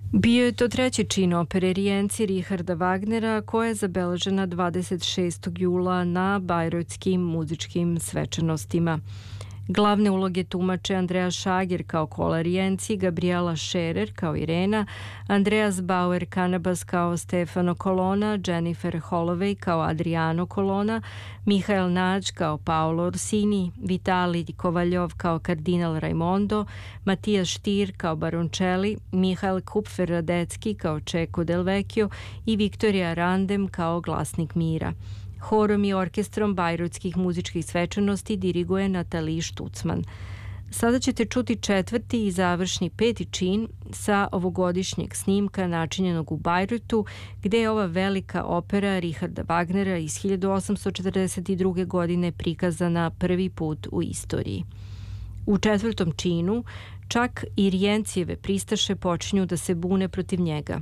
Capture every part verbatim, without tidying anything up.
Bio je to treći čin opere Rijenci Richarda Wagnera, koja je zabeležena dvadeset šestog jula na bajrotskim muzičkim svečanostima. Glavne uloge tumače Andreas Schager kao Kola Rijenci, Gabriela Scherer kao Irena, Andreas Bauer-Kanabas kao Stefano Colonna, Jennifer Holloway kao Adriano Colonna, Mihael Nađ kao Paolo Orsini, Vitalij Kovaljov kao kardinal Raimondo, Matijas Štir kao Baroncelli, Mihael Kupfer-Radecki kao Čeko del Vecchio i Viktorija Randem kao glasnik mira. Horom i orkestrom bajrotskih muzičkih svečanosti diriguje Natali Štucman. Sada ćete čuti četvrti i završni peti čin sa ovogodišnjeg snimka načinjenog u Bajrotu, gde je ova velika opera Richarda Wagnera iz hiljadu osamsto četrdeset druge. godine prikazana prvi put u istoriji. U četvrtom činu čak i Rijencijeve pristaše počinju da se bune protiv njega.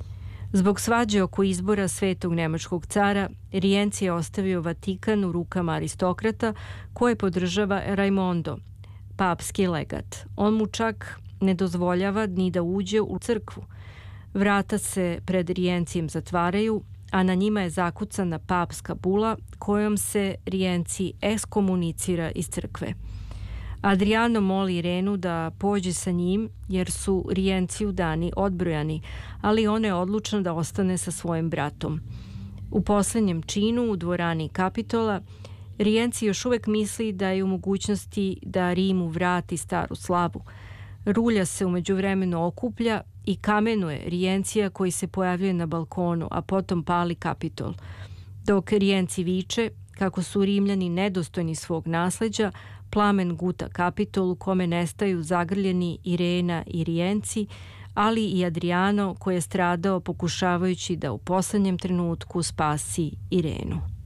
Zbog svađe oko izbora svetog nemačkog cara, Rijenci je ostavio Vatikan u rukama aristokrata koje podržava Raimondo, papski legat. On mu čak ne dozvoljava ni da uđe u crkvu. Vrata se pred Rijencijem zatvaraju, a na njima je zakucana papska bula kojom se Rijenci ekskomunicira iz crkve. Adriano moli Irenu da pođe sa njim jer su Rijenciju dani odbrojani, ali ona je odlučna da ostane sa svojim bratom. U poslednjem činu u dvorani Kapitola Rijenci još uvek misli da je u mogućnosti da Rimu vrati staru slavu. Rulja se umeđu vremenu okuplja i kamenuje Rijencija koji se pojavljuje na balkonu, a potom pali Kapitol. Dok Rijenci viče kako su Rimljani nedostojni svog nasleđa, plamen guta Kapitol u kome nestaju zagrljeni Irena i Rijenci, ali i Adriano koji je stradao pokušavajući da u poslednjem trenutku spasi Irenu.